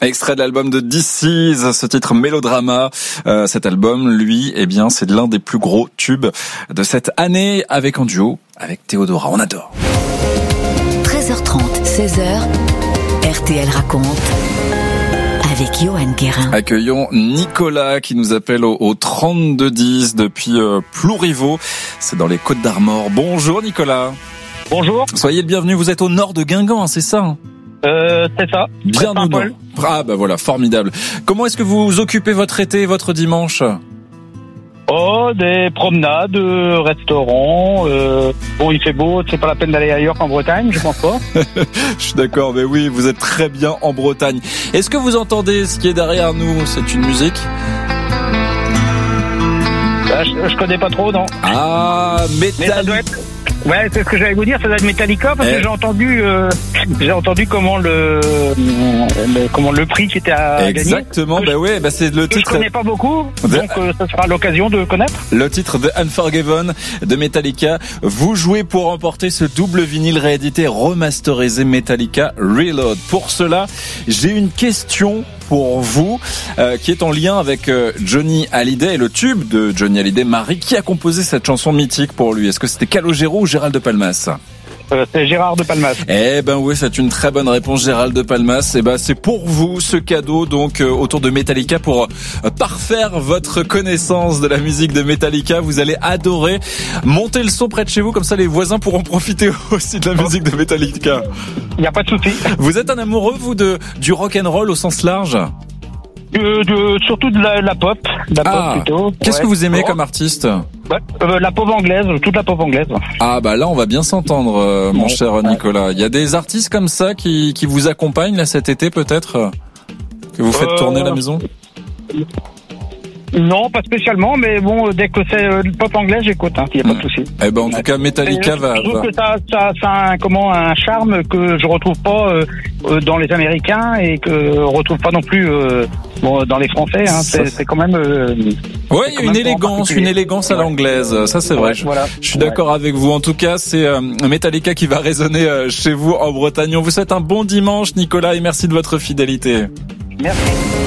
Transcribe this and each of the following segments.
Extrait de l'album de DC's, ce titre Mélodrama. Cet album, lui, c'est l'un des plus gros tubes de cette année avec un duo avec Théodora. On adore. 13h30, 16h, RTL raconte avec Johan Guérin. Accueillons Nicolas qui nous appelle au 3210 depuis Plouriveau. C'est dans les Côtes-d'Armor. Bonjour Nicolas. Bonjour. Soyez le bienvenu. Vous êtes au nord de Guingamp, c'est ça ? C'est ça. Bien au nord. Ah bah voilà, formidable. Comment est-ce que vous occupez votre été, votre dimanche ? Oh, des promenades, restaurants. Bon, il fait beau, c'est pas la peine d'aller ailleurs qu'en Bretagne, je pense pas. Je suis d'accord, mais oui, vous êtes très bien en Bretagne. Est-ce que vous entendez ce qui est derrière nous ? C'est une musique ? Je connais pas trop, non. Ah, Metallica. Ouais, c'est ce que j'allais vous dire, ça doit être Metallica parce que j'ai entendu comment le prix qui était à Exactement, gagner. C'est le titre. Je connais pas beaucoup, donc ça sera l'occasion de connaître. Le titre de Unforgiven de Metallica. Vous jouez pour remporter ce double vinyle réédité remasterisé Metallica Reload. Pour cela, j'ai une question pour vous, qui est en lien avec Johnny Hallyday et le tube de Johnny Hallyday, Marie. Qui a composé cette chanson mythique pour lui ? Est-ce que c'était Calogero ou Gérald de Palmas ? C'est Gérard de Palmas. Eh ben oui, c'est une très bonne réponse, Gérald de Palmas. C'est pour vous ce cadeau donc autour de Metallica pour parfaire votre connaissance de la musique de Metallica. Vous allez adorer. Montez le son près de chez vous, comme ça les voisins pourront profiter aussi de la musique de Metallica. Il n'y a pas de souci. Vous êtes un amoureux, vous, du rock and roll au sens large ? Surtout de la pop. Pop plutôt. Qu'est-ce que vous aimez comme artiste ? La pop anglaise, toute la pop anglaise. Ah bah là on va bien s'entendre, mon cher Nicolas. Il y a des artistes comme ça qui vous accompagnent là cet été peut-être, que vous faites tourner la maison ? Non, pas spécialement, mais bon, dès que c'est pop anglaise, j'écoute, il n'y a pas de souci. Eh ben, en tout cas, Metallica va. Je trouve que ça a un charme que je retrouve pas dans les Américains et que on retrouve pas non plus dans les Français. C'est quand même. Ouais, il y a une élégance à l'anglaise. Ça, c'est vrai. Voilà. Je suis d'accord avec vous. En tout cas, c'est Metallica qui va résonner chez vous en Bretagne. On vous souhaite un bon dimanche, Nicolas, et merci de votre fidélité. Merci.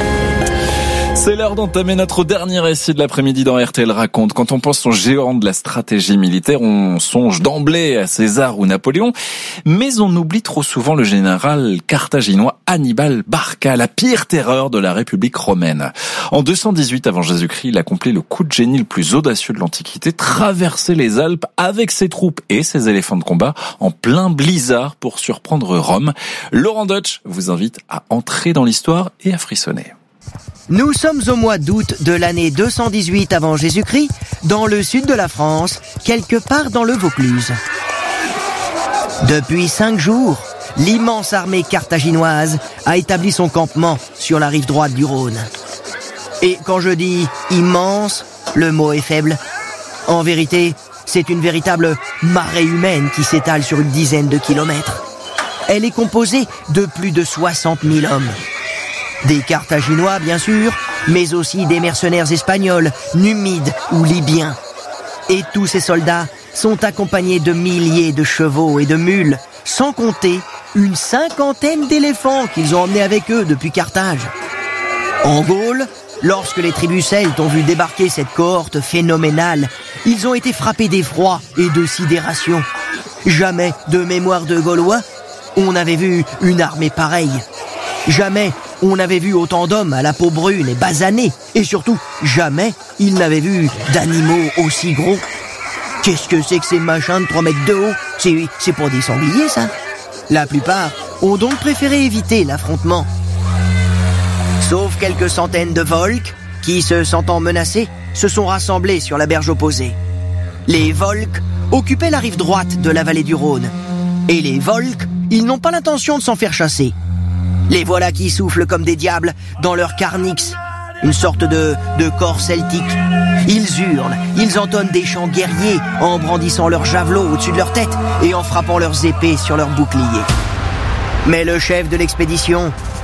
C'est l'heure d'entamer notre dernier récit de l'après-midi dans RTL Raconte. Quand on pense aux géants de la stratégie militaire, on songe d'emblée à César ou Napoléon, mais on oublie trop souvent le général carthaginois Hannibal Barca, la pire terreur de la République romaine. En 218 avant Jésus-Christ, il accomplit le coup de génie le plus audacieux de l'Antiquité, traverser les Alpes avec ses troupes et ses éléphants de combat en plein blizzard pour surprendre Rome. Laurent Deutsch vous invite à entrer dans l'histoire et à frissonner. Nous sommes au mois d'août de l'année 218 avant Jésus-Christ, dans le sud de la France, quelque part dans le Vaucluse. Depuis 5 jours, l'immense armée carthaginoise a établi son campement sur la rive droite du Rhône. Et quand je dis immense, le mot est faible. En vérité, c'est une véritable marée humaine qui s'étale sur une dizaine de kilomètres. Elle est composée de plus de 60 000 hommes. Des Carthaginois, bien sûr, mais aussi des mercenaires espagnols, numides ou libyens. Et tous ces soldats sont accompagnés de milliers de chevaux et de mules, sans compter une 50aine d'éléphants qu'ils ont emmenés avec eux depuis Carthage. En Gaule, lorsque les tribus celtes ont vu débarquer cette cohorte phénoménale, ils ont été frappés d'effroi et de sidération. Jamais, de mémoire de Gaulois, on n'avait vu une armée pareille. Jamais on avait vu autant d'hommes à la peau brune et basanés. Et surtout, jamais ils n'avaient vu d'animaux aussi gros. Qu'est-ce que c'est que ces machins de 3 mètres de haut ? C'est pour des sangliers, ça. La plupart ont donc préféré éviter l'affrontement. Sauf quelques centaines de Volsques qui, se sentant menacés, se sont rassemblés sur la berge opposée. Les Volsques occupaient la rive droite de la vallée du Rhône. Et les Volsques, ils n'ont pas l'intention de s'en faire chasser. Les voilà qui soufflent comme des diables dans leur carnix, une sorte de corps celtique. Ils hurlent, ils entonnent des chants guerriers en brandissant leurs javelots au-dessus de leur tête et en frappant leurs épées sur leurs boucliers. Mais le chef de l'expédition